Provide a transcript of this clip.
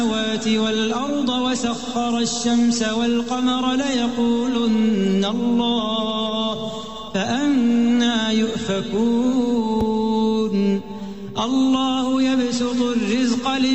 والأرض وسخر الشمس والقمر ليقولن الله فأنى يؤفكون الله يبسط الرزق